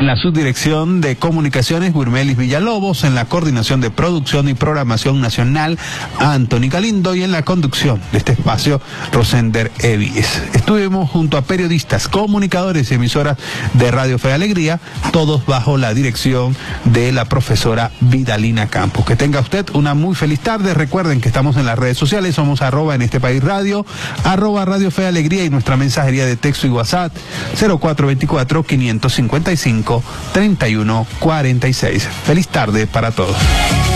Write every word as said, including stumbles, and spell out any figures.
En la subdirección de comunicaciones, Wirmelis Villalobos. En la coordinación de producción y programación nacional, Anthony Galindo. Y en la conducción de este espacio, Rosender Evis. Estuvimos junto a periodistas, comunicadores y emisoras de Radio Fe y Alegría, todos bajo la dirección de la profesora Vidalina Campos. Que tenga usted una muy feliz tarde. Recuerden que estamos en las redes sociales, somos arroba en este país radio, arroba Radio Fe y Alegría, y nuestra mensajería de texto y WhatsApp cero cuatro veinticuatro, quinientos cincuenta y cinco, treinta y uno cuarenta y seis. Feliz tarde para todos.